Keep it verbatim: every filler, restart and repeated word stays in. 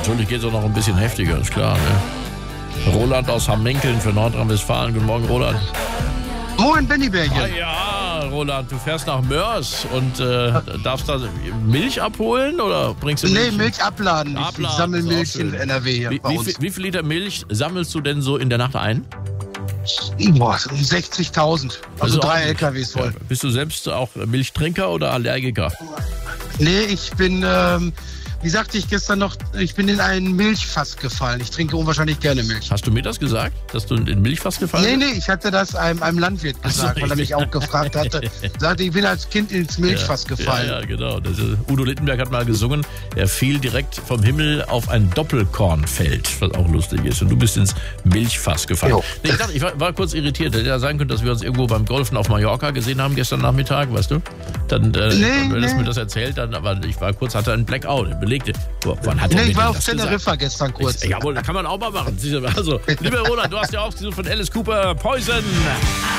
natürlich geht es auch noch ein bisschen heftiger, ist klar. Ne? Roland aus Hamminkeln für Nordrhein-Westfalen. Guten Morgen, Roland. Moin, Bennybärchen. Ah, ja, Roland, du fährst nach Mörs und äh, darfst da Milch abholen oder bringst du Milch? Nee, Milch abladen. abladen Ich sammle Milch in N R W hier wie, bei wie, uns. Wie, wie viel Liter Milch sammelst du denn so in der Nacht ein? Boah, sechzigtausend. Also Das ist drei auch L K Ws voll. Ja. Bist du selbst auch Milchtrinker oder Allergiker? Nee, ich bin, ähm, wie sagte ich gestern noch, ich bin in einen Milchfass gefallen. Ich trinke unwahrscheinlich gerne Milch. Hast du mir das gesagt, dass du in den Milchfass gefallen Nee, bist? nee, ich hatte das einem, einem Landwirt gesagt, so, weil er mich auch gefragt hatte. Sagte, ich bin als Kind ins Milchfass ja, gefallen. Ja, ja, genau. Das ist, Udo Littenberg hat mal gesungen, er fiel direkt vom Himmel auf ein Doppelkornfeld, was auch lustig ist. Und du bist ins Milchfass gefallen. Nee, ich dachte, ich war, war kurz irritiert. Hätte ja sein können, dass wir uns irgendwo beim Golfen auf Mallorca gesehen haben gestern Nachmittag, weißt du? Dann, äh, Nee, wenn du nee. mir das erzählt, dann, aber ich war kurz, hatte einen Blackout, belegte. Boah, wann hat er Nee, mir ich war denn auf das Teneriffa gestern kurz. Ich, jawohl, kann man auch mal machen. Also, lieber Roland, du hast ja auch von Alice Cooper Poison.